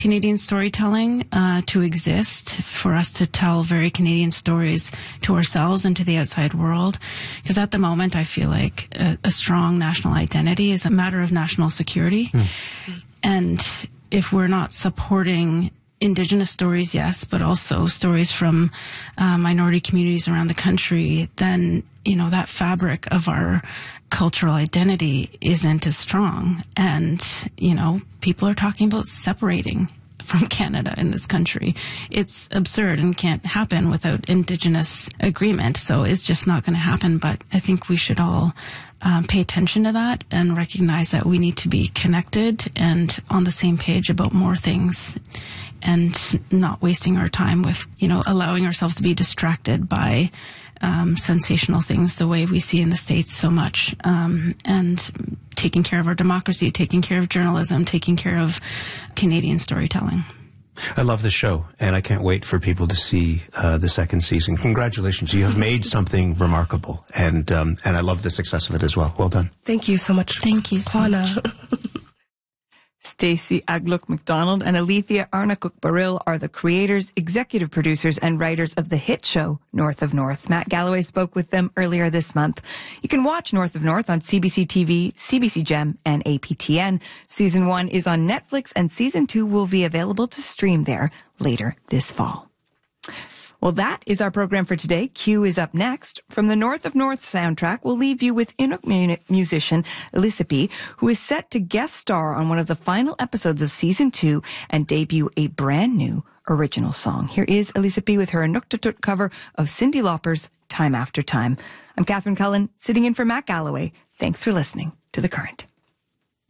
Canadian storytelling to exist, for us to tell very Canadian stories to ourselves and to the outside world. Because at the moment, I feel like a strong national identity is a matter of national security. And if we're not supporting Indigenous stories, yes, but also stories from minority communities around the country, then, that fabric of our cultural identity isn't as strong. And, people are talking about separating from Canada in this country. It's absurd and can't happen without Indigenous agreement. So it's just not going to happen. But I think we should all pay attention to that and recognize that we need to be connected and on the same page about more things, and not wasting our time with, allowing ourselves to be distracted by sensational things the way we see in the States so much, and taking care of our democracy, taking care of journalism, taking care of Canadian storytelling. I love the show, and I can't wait for people to see the second season. Congratulations. You have made something remarkable, and I love the success of it as well. Well done. Thank you so much. Thank you so much. Stacey Agluk McDonald and Alethea Arnacook-Baril are the creators, executive producers, and writers of the hit show North of North. Matt Galloway spoke with them earlier this month. You can watch North of North on CBC TV, CBC Gem, and APTN. Season 1 is on Netflix, and Season 2 will be available to stream there later this fall. Well, that is our program for today. Q is up next. From the North of North soundtrack, we'll leave you with Inuk musician Elisapie, who is set to guest star on one of the final episodes of Season 2 and debut a brand new original song. Here is Elisapie with her Inuktitut cover of Cyndi Lauper's Time After Time. I'm Catherine Cullen, sitting in for Matt Galloway. Thanks for listening to The Current.